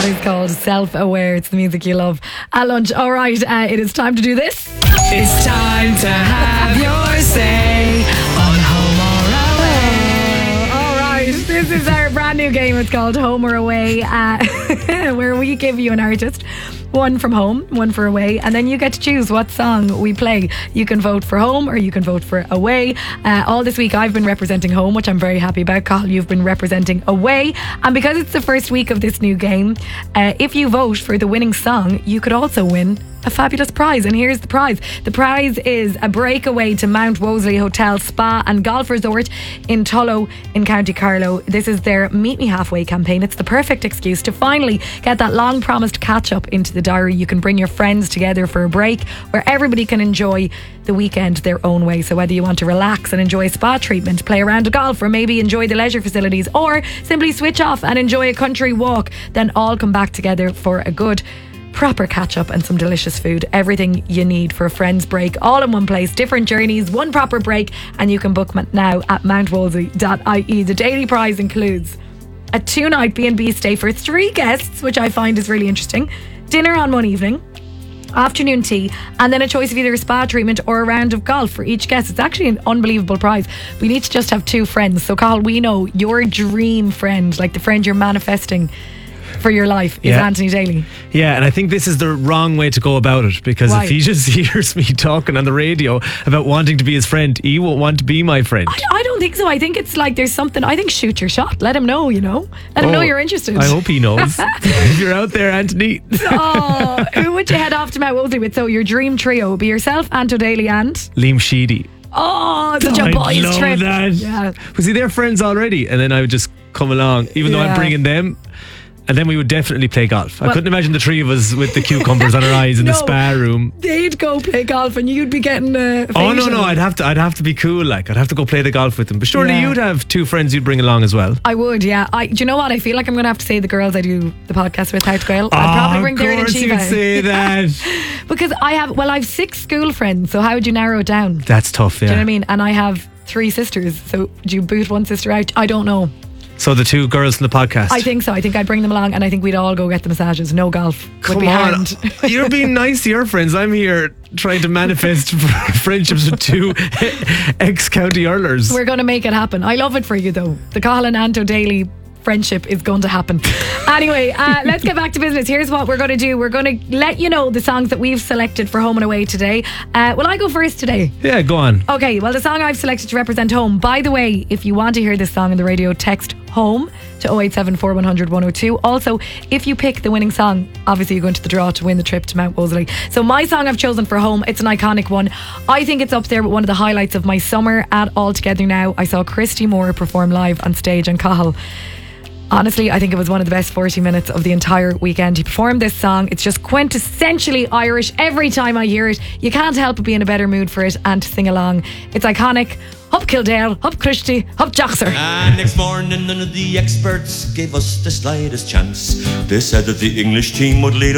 is called Self-Aware. It's the music you love at lunch. All right, it is time to do this. It's time to have your say on Home or Away. All right, this is our brand new game. It's called Home or Away, where we give you an artist. One from home, one for away, and then you get to choose what song we play. You can vote for home or you can vote for away. All this week I've been representing home, which I'm very happy about. Cathal, you've been representing away. And because it's the first week of this new game, if you vote for the winning song, you could also win a fabulous prize. And here's the prize. The prize is a breakaway to Mount Wolseley Hotel, Spa and Golf Resort in Tullow in County Carlow. This is their Meet Me Halfway campaign. It's the perfect excuse to finally get that long promised catch up into the diary. You can bring your friends together for a break where everybody can enjoy the weekend their own way. So whether you want to relax and enjoy a spa treatment, play a round of golf, or maybe enjoy the leisure facilities, or simply switch off and enjoy a country walk, then all come back together for a good proper catch up and some delicious food. Everything you need for a friend's break, all in one place. Different journeys, one proper break, and you can book now at mountwolseley.ie. The daily prize includes a 2-night B&B stay for 3 guests, which I find is really interesting, dinner on one evening, afternoon tea, and then a choice of either a spa treatment or a round of golf for each guest. It's actually an unbelievable prize. We need to just have 2 friends. So Cathal, we know your dream friend, like the friend you're manifesting for your life, is Anthony Daly. Yeah, and I think this is the wrong way to go about it, because if he just hears me talking on the radio about wanting to be his friend, he won't want to be my friend. I don't think so. I think it's like there's something. I think shoot your shot. Let him know, Let him know you're interested. I hope he knows. If you're out there, Anthony. Who would you head off to Mount Wolseley with? So your dream trio would be yourself, Anto Daly and Liam Sheedy. Oh, such a boys trip. That. Yeah. Was he their friends already? And then I would just come along, even though I'm bringing them. And then we would definitely play golf. I couldn't imagine the 3 of us with the cucumbers on our eyes in the spa room. They'd go play golf and you'd be getting facial. Oh no, I'd have to be cool. Like, I'd have to go play the golf with them. But surely you'd have 2 friends you'd bring along as well. I would, yeah. Do you know what? I feel like I'm going to have to say the girls I do the podcast with, How to Gael. I'd probably bring Darren and Shiva. Of course you'd say that. Because I have 6 school friends. So how would you narrow it down? That's tough, yeah. Do you know what I mean? And I have 3 sisters. So do you boot one sister out? I don't know. So the 2 girls from the podcast? I think so. I think I'd bring them along and I think we'd all go get the massages. No golf. Come on. You're being nice to your friends. I'm here trying to manifest friendships with 2 ex-county hurlers. We're going to make it happen. I love it for you though. The Cathal and Anto Daly friendship is going to happen. Anyway, let's get back to business. Here's what we're going to do. We're going to let you know the songs that we've selected for Home and Away today. Will I go first today? Yeah, go on. Okay, well, the song I've selected to represent home. By the way, if you want to hear this song on the radio, text HOME to 0874 100 102. Also, if you pick the winning song, obviously you go into the draw to win the trip to Mount Wolseley. So my song I've chosen for home, it's an iconic one. I think it's up there with one of the highlights of my summer at All Together Now. I saw Christy Moore perform live on stage on Cathal. Honestly, I think it was one of the best 40 minutes of the entire weekend. He performed this song. It's just quintessentially Irish. Every time I hear it, you can't help but be in a better mood for it and to sing along. It's iconic. Up Kildare, up Christy, up Joxer. And next morning, none of the experts gave us the slightest chance. They said that the English team would lead